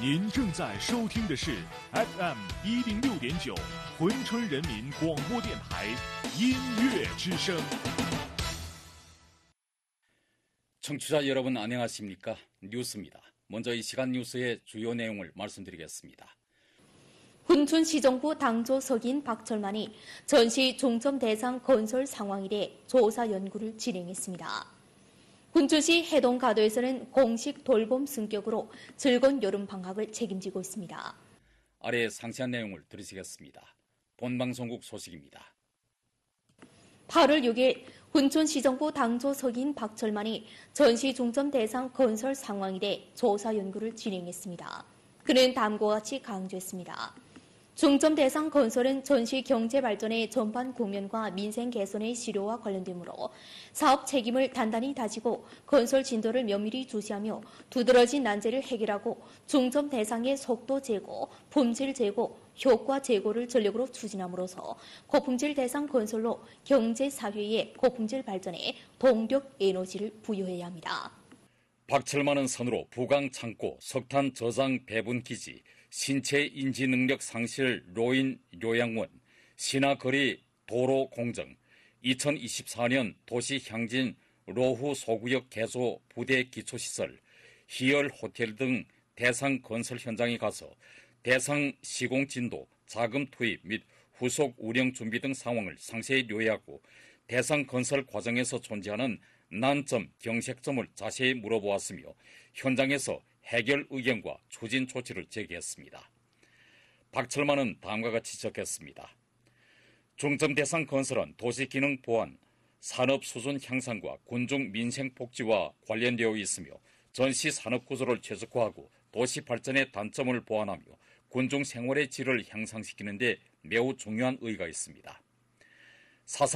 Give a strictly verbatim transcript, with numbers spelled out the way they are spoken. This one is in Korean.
您正在收听的是 F M 一零六点九珲春人民广播电台音乐之声。 청취자 여러분 안녕하십니까? 뉴스입니다. 먼저 이 시간 뉴스의 주요 내용을 말씀드리겠습니다. 훈춘시정부 당조석인 박철만이 전시 종점 대상 건설 상황에 대해 조사 연구를 진행했습니다. 훈춘시 해동가도에서는 공식 돌봄 승격으로 즐거운 여름방학을 책임지고 있습니다. 아래 상세한 내용을 들으시겠습니다. 본방송국 소식입니다. 팔월 육일 훈춘시정부 당조석인 박철만이 전시 중점 대상 건설 상황에 대해 조사 연구를 진행했습니다. 그는 다음과 같이 강조했습니다. 중점 대상 건설은 전시 경제 발전의 전반 국면과 민생 개선의 실효와 관련되므로 사업 책임을 단단히 다지고 건설 진도를 면밀히 주시하며 두드러진 난제를 해결하고 중점 대상의 속도 제고, 품질 제고, 효과 제고를 전력으로 추진함으로써 고품질 대상 건설로 경제 사회의 고품질 발전에 동력 에너지를 부여해야 합니다. 박철만은 선으로 부강 창고, 석탄 저장 배분 기지, 신체 인지 능력 상실 로인 요양원, 신화거리 도로 공정, 이천이십사년 도시 향진 로후 소구역 개소 부대 기초시설, 희열 호텔 등 대상 건설 현장에 가서 대상 시공 진도, 자금 투입 및 후속 운영 준비 등 상황을 상세히 요약하고 대상 건설 과정에서 존재하는 난점, 경색점을 자세히 물어보았으며 현장에서 해결 의견과 추진 조치를 제기했습니다. 박철만은 다음과 같이 적했습니다. 중점 대상 건설은 도시 기능 보완, 산업 수준 향상과 군중 민생 복지와 관련되어 있으며 전시 산업 구조를 최적화하고 도시 발전의 단점을 보완하며 군중 생활의 질을 향상시키는 데 매우 중요한 의의가 있습니다. 사상